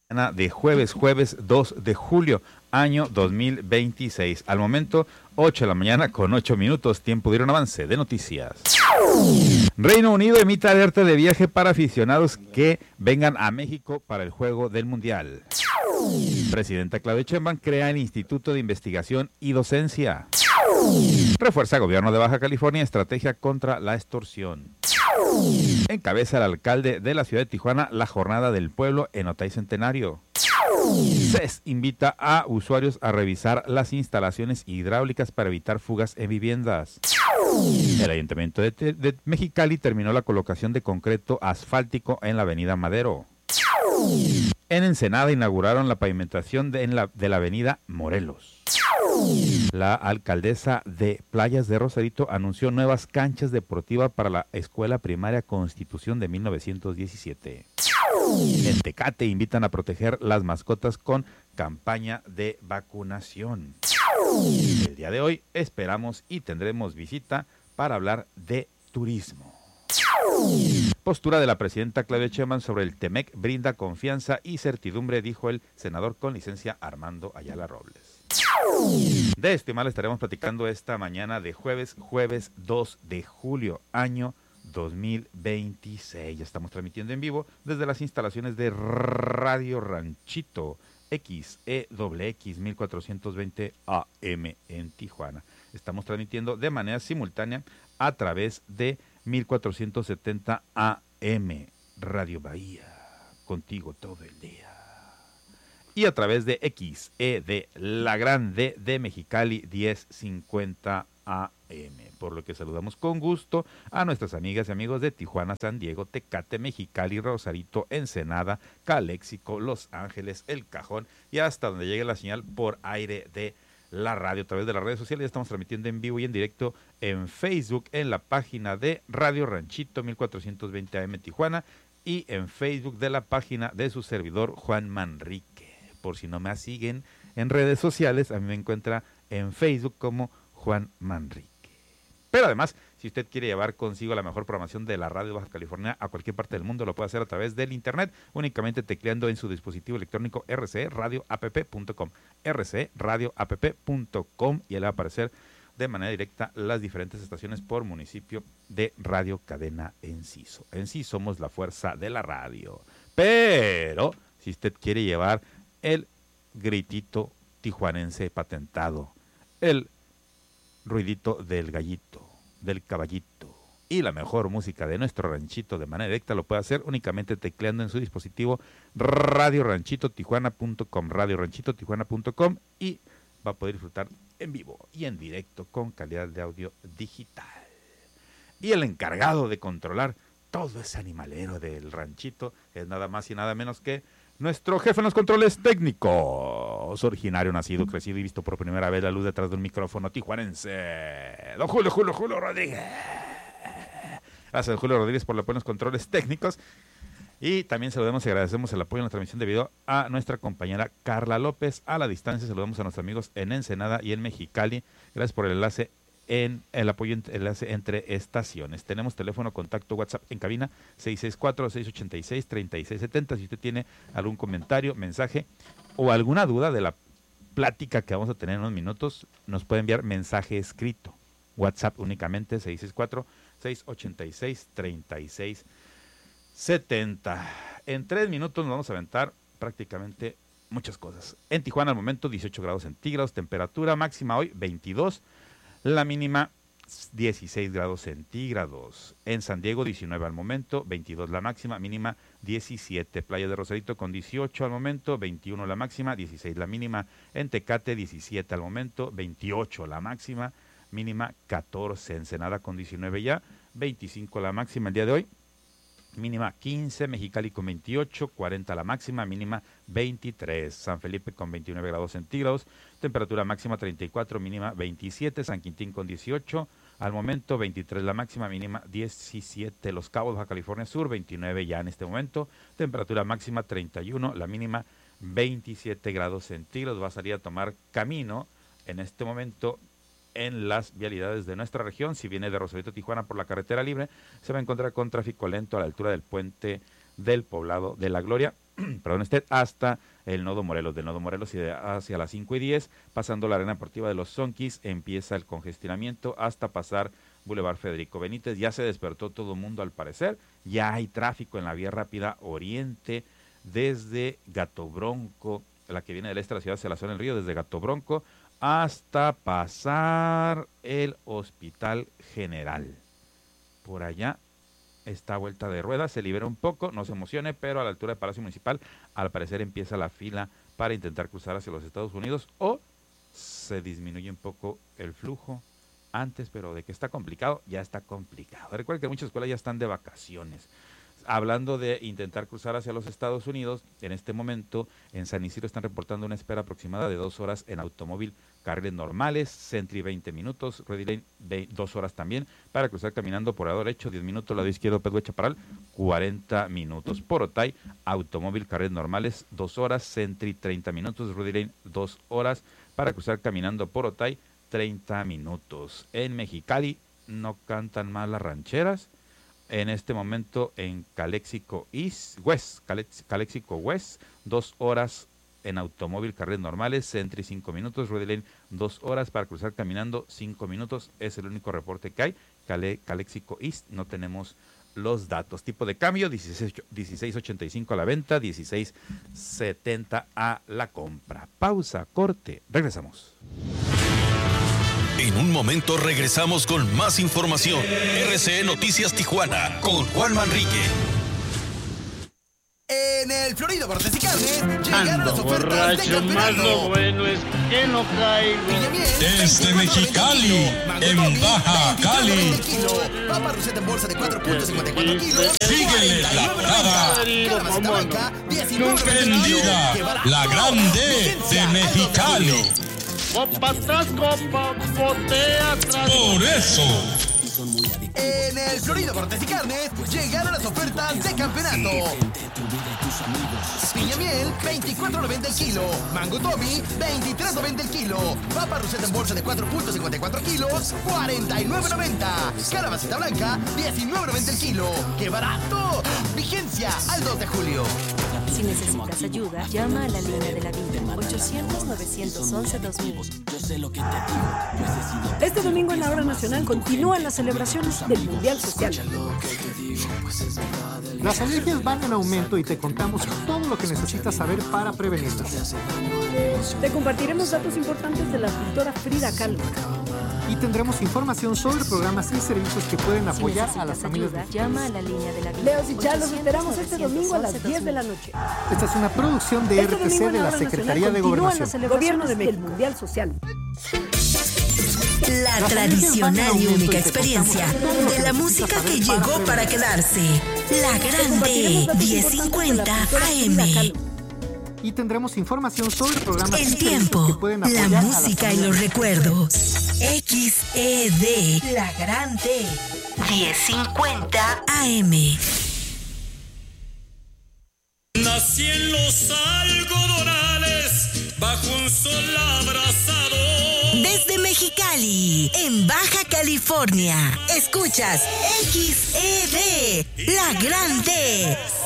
De jueves 2 de julio, año 2026. Al momento, 8 de la mañana con 8 minutos, tiempo de ir a un avance de noticias. Reino Unido emite alerta de viaje para aficionados que vengan a México para el Juego del Mundial. Presidenta Claudia Sheinbaum crea el Instituto de Investigación y Docencia. Refuerza Gobierno de Baja California estrategia contra la extorsión. Encabeza el alcalde de la ciudad de Tijuana la jornada del pueblo en Otay Centenario. CES invita a usuarios a revisar las instalaciones hidráulicas para evitar fugas en viviendas. El Ayuntamiento de Mexicali terminó la colocación de concreto asfáltico en la avenida Madero. En Ensenada inauguraron la pavimentación de la avenida Morelos. La alcaldesa de Playas de Rosarito anunció nuevas canchas deportivas para la Escuela Primaria Constitución de 1917. En Tecate invitan a proteger las mascotas con campaña de vacunación. El día de hoy esperamos y tendremos visita para hablar de turismo. Postura de la presidenta Claudia Sheinbaum sobre el TEMEC brinda confianza y certidumbre, dijo el senador con licencia Armando Ayala Robles. De esto y más estaremos platicando esta mañana de jueves 2 de julio, año 2026. Ya estamos transmitiendo en vivo desde las instalaciones de Radio Ranchito XEWX 1420 AM en Tijuana. Estamos transmitiendo de manera simultánea a través de 1470 AM Radio Bahía, contigo todo el día. Y a través de XED La Grande de Mexicali 1050 AM. Por lo que saludamos con gusto a nuestras amigas y amigos de Tijuana, San Diego, Tecate, Mexicali, Rosarito, Ensenada, Caléxico, Los Ángeles, El Cajón y hasta donde llegue la señal por aire de la radio a través de las redes sociales. Ya estamos transmitiendo en vivo y en directo en Facebook en la página de Radio Ranchito 1420 AM Tijuana y en Facebook de la página de su servidor Juan Manrique. Por si no me siguen en redes sociales, a mí me encuentra en Facebook como Juan Manrique. Pero además, si usted quiere llevar consigo la mejor programación de la radio de Baja California a cualquier parte del mundo, lo puede hacer a través del internet, únicamente tecleando en su dispositivo electrónico rcradioapp.com, rcradioapp.com, y le va a aparecer de manera directa las diferentes estaciones por municipio de Radio Cadena Enciso. En sí somos la fuerza de la radio. Pero si usted quiere llevar el gritito tijuanense patentado, el ruidito del gallito, del caballito y la mejor música de nuestro ranchito de manera directa, lo puede hacer únicamente tecleando en su dispositivo radioranchitotijuana.com, radioranchitotijuana.com, y va a poder disfrutar en vivo y en directo con calidad de audio digital. Y el encargado de controlar todo ese animalero del ranchito es nada más y nada menos que nuestro jefe en los controles técnicos, originario, nacido, crecido y visto por primera vez la luz detrás de un micrófono tijuanense, don Julio Rodríguez. Gracias, Julio Rodríguez, por el apoyo en los controles técnicos. Y también saludamos y agradecemos el apoyo en la transmisión de video a nuestra compañera Carla López. A la distancia saludamos a nuestros amigos en Ensenada y en Mexicali. Gracias por el enlace enlace entre estaciones. Tenemos teléfono, contacto, WhatsApp en cabina 664-686-3670. Si usted tiene algún comentario, mensaje o alguna duda de la plática que vamos a tener en unos minutos, nos puede enviar mensaje escrito. WhatsApp únicamente 664-686-3670. En 3 minutos nos vamos a aventar prácticamente muchas cosas. En Tijuana al momento 18 grados centígrados, temperatura máxima hoy 22, la mínima 16 grados centígrados. En San Diego 19 al momento, 22 la máxima, mínima 17. Playa de Rosarito con 18 al momento, 21 la máxima, 16 la mínima. En Tecate 17 al momento, 28 la máxima, mínima 14. Ensenada con 19 ya, 25 la máxima el día de hoy, mínima 15. Mexicali con 28, 40 la máxima, mínima 23. San Felipe con 29 grados centígrados, temperatura máxima 34, mínima 27. San Quintín con 18, al momento 23 la máxima, mínima 17. Los Cabos, Baja California Sur, 29 ya en este momento, temperatura máxima 31, la mínima 27 grados centígrados. Va a salir a tomar camino en este momento en las vialidades de nuestra región. Si viene de Rosarito, Tijuana por la carretera libre, se va a encontrar con tráfico lento a la altura del puente del Poblado de la Gloria hasta el Nodo Morelos. Del Nodo Morelos y hacia las 5:10, pasando la Arena Deportiva de los Sonquis, empieza el congestionamiento hasta pasar Boulevard Federico Benítez. Ya se despertó todo el mundo al parecer, ya hay tráfico en la vía rápida Oriente desde Gato Bronco, la que viene del este de la ciudad hacia la zona del río, desde Gato Bronco hasta pasar el Hospital General. Por allá está vuelta de rueda, se libera un poco, no se emocione, pero a la altura del Palacio Municipal al parecer empieza la fila para intentar cruzar hacia los Estados Unidos, o se disminuye un poco el flujo antes, pero de que está complicado, ya está complicado. Recuerden que muchas escuelas ya están de vacaciones. Hablando de intentar cruzar hacia los Estados Unidos, en este momento en San Isidro están reportando una espera aproximada de 2 horas en automóvil, carriles normales, Sentry 20 minutos, Ready Lane 2 horas también, para cruzar caminando por lado derecho, 10 minutos, lado izquierdo, Pedro Chaparral, 40 minutos. Por Otay, automóvil, carriles normales, 2 horas, Sentry 30 minutos, Ready Lane 2 horas, para cruzar caminando por Otay, 30 minutos. En Mexicali no cantan más las rancheras. En este momento en Calexico West, 2 horas en automóvil, carriles normales, Sentry 5 minutos, Ready Lane 2 horas, para cruzar caminando 5 minutos, es el único reporte que hay. Calexico East, no tenemos los datos. Tipo de cambio, 16.85 a la venta, 16.70 a la compra. Pausa, corte, regresamos. En un momento regresamos con más información. RCN Noticias Tijuana con Juan Manrique. En el Florido Bordes y Carnes llegaron las ofertas de campeonato. Más lo bueno es que no caigo. Desde Mexicali, en Baja Cali. Papa Rosetta en bolsa de 4.54 kilos. Síguele la parada. Calabacita blanca, 19 Prendida, la grande de Mexicali. Copa atrás, copa, botea atrás. Por eso. En el Florido Bordes y Carnes llegaron las ofertas de campeonato. Piña miel, 24.90 el kilo. Mango Tommy, 23.90 el kilo. Papa Rosetta en bolsa de 4.54 kilos, 49.90. Calabacita blanca, 19.90 el kilo. ¡Qué barato! Vigencia al 2 de julio. Si necesitas ayuda, llama a la línea de la vida, 800-911-2000. Este domingo en la Hora Nacional continúan las celebraciones del Mundial Social. Las alergias van en aumento y te contamos todo lo que necesitas saber para prevenirlas. Te compartiremos datos importantes de la pintora Frida Kahlo. Y tendremos información sobre programas y servicios que pueden apoyar a las familias. Ayuda, llama a la línea de la vida. Leos y Chá, los esperamos este domingo a las 10 de la noche. Esta es una producción de Este RTC domingo en de la Hora Secretaría Nacional de continúan Gobernación. las celebraciones del Mundial Social. La tradicional y única experiencia de la música que llegó para quedarse. La Grande, 1050 AM. Y tendremos información sobre programas El y servicios tiempo, que pueden la apoyar a las música y familias. los recuerdos. XED, La Grande, 1050 AM. Nací en los algodonales, bajo un sol abrasador. Desde Mexicali, en Baja California, escuchas XED, La Grande,